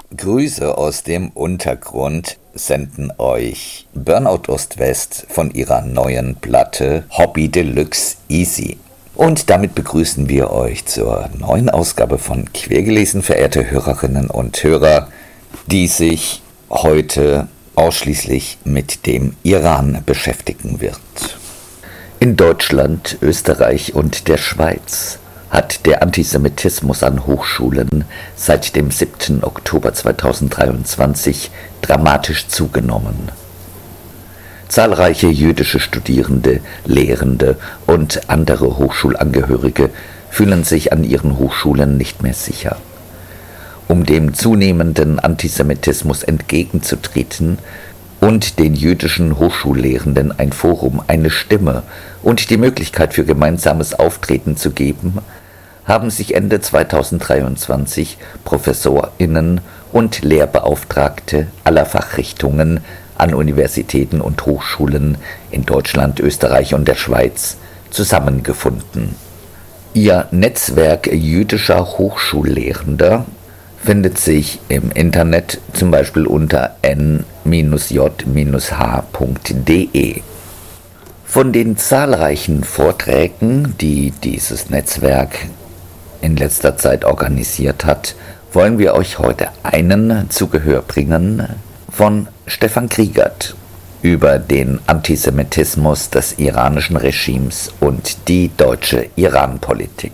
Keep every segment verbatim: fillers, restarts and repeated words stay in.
Grüße aus dem Untergrund senden euch Burnout Ost-West von ihrer neuen Platte Hobby Deluxe Easy. Und damit begrüßen wir euch zur neuen Ausgabe von Quergelesen, verehrte Hörerinnen und Hörer, die sich heute ausschließlich mit dem Iran beschäftigen wird. In Deutschland, Österreich und der Schweiz hat der Antisemitismus an Hochschulen seit dem siebten Oktober zweitausenddreiundzwanzig dramatisch zugenommen. Zahlreiche jüdische Studierende, Lehrende und andere Hochschulangehörige fühlen sich an ihren Hochschulen nicht mehr sicher. Um dem zunehmenden Antisemitismus entgegenzutreten und den jüdischen Hochschullehrenden ein Forum, eine Stimme und die Möglichkeit für gemeinsames Auftreten zu geben, haben sich Ende zweitausenddreiundzwanzig ProfessorInnen und Lehrbeauftragte aller Fachrichtungen an Universitäten und Hochschulen in Deutschland, Österreich und der Schweiz zusammengefunden. Ihr Netzwerk jüdischer Hochschullehrender findet sich im Internet zum Beispiel unter n j h punkt d e. Von den zahlreichen Vorträgen, die dieses Netzwerk in letzter Zeit organisiert hat, wollen wir euch heute einen zu Gehör bringen von Stefan Kriegert über den Antisemitismus des iranischen Regimes und die deutsche Iran-Politik.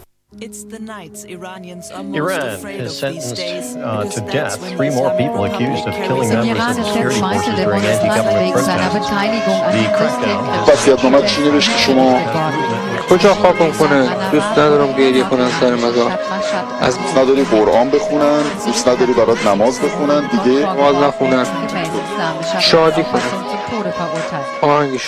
Iran has sentenced uh, to death three more people accused of killing members of the security forces during anti-government protests. The crackdown وصیت‌نامه چی نوشت که شما کجا خاکم کنه؟ دوست ندارم گریه کنن سر مزار. از دوست نداری قرآن بخونن، دوست نداری برات نماز بخونن، دیگه نماز نخونن، شادی کنن، آهنگش